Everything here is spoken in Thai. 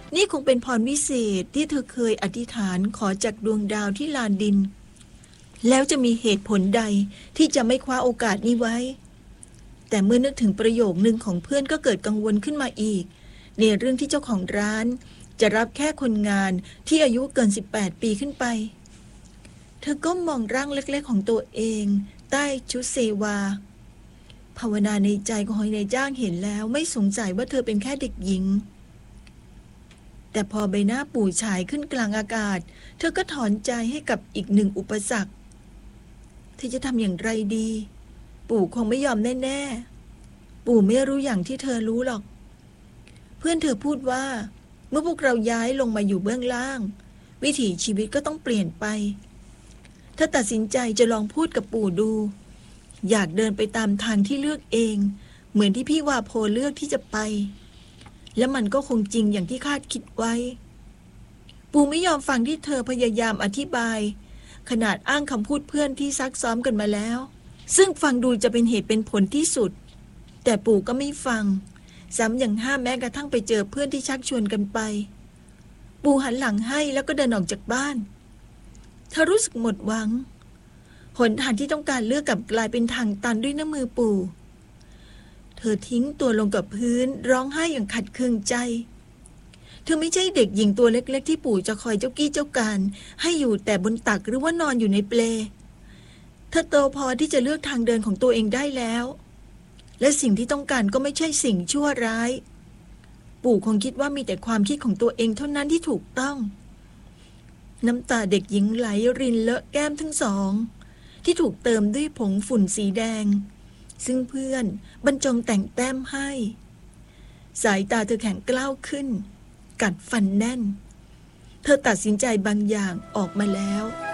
นี่คงเป็นพรวิเศษที่เธอเคยอธิษฐานขอจากดวงดาวที่ลานดินแล้วจะมีเหตุผลใดที่จะไม่คว้าโอกาสนี้ไว้แต่เมื่อนึกถึงประโยคนึงของเพื่อนก็เกิดกังวลขึ้นมาอีกในเรื่องที่เจ้าของร้านจะรับแค่คนงานที่อายุเกิน18 ปีขึ้นไปเธอก็มองร่างเล็กๆของตัวเองใต้ชุดเซวาภาวนาในใจของนายจ้างเห็นแล้วไม่สงสัยว่าเธอเป็นแค่เด็กหญิงแต่พอใบหน้าปู่ฉายขึ้นกลางอากาศเธอก็ถอนใจให้กับอีกหนึ่งอุปสรรคเธอจะทำอย่างไรดีปู่คงไม่ยอมแน่ๆปู่ไม่รู้อย่างที่เธอรู้หรอกเพื่อนเธอพูดว่าเมื่อพวกเราย้ายลงมาอยู่เบื้องล่างวิถีชีวิตก็ต้องเปลี่ยนไปเธอตัดสินใจจะลองพูดกับปู่ดูอยากเดินไปตามทางที่เลือกเองเหมือนที่พี่วาโพเลือกที่จะไปและมันก็คงจริงอย่างที่คาดคิดไว้ปู่ไม่ยอมฟังที่เธอพยายามอธิบายขนาดอ้างคำพูดเพื่อนที่ซักซ้อมกันมาแล้วซึ่งฟังดูจะเป็นเหตุเป็นผลที่สุดแต่ปู่ก็ไม่ฟังซ้ำยังห้ามแม้กระทั่งไปเจอเพื่อนที่ชักชวนกันไปปู่หันหลังให้แล้วก็เดินออกจากบ้านเธอรู้สึกหมดหวังหนทางที่ต้องการเลือกกลับกลายเป็นทางตันด้วยน้ำมือปู่เธอทิ้งตัวลงกับพื้นร้องไห้อย่างขัดเคืองใจเธอไม่ใช่เด็กหญิงตัวเล็กๆที่ปู่จะคอยเจ้ากี้เจ้าการให้อยู่แต่บนตักหรือว่านอนอยู่ในเปลเธอโตพอที่จะเลือกทางเดินของตัวเองได้แล้วและสิ่งที่ต้องการก็ไม่ใช่สิ่งชั่วร้ายปู่คงคิดว่ามีแต่ความคิดของตัวเองเท่านั้นที่ถูกต้องน้ำตาเด็กหญิงไหลรินเลอะแก้มทั้งสองที่ถูกเติมด้วยผงฝุ่นสีแดงซึ่งเพื่อนบรรจงแต่งแต้มให้สายตาเธอแข็งกร้าวขึ้นกัดฟันแน่นเธอตัดสินใจบางอย่างออกมาแล้ว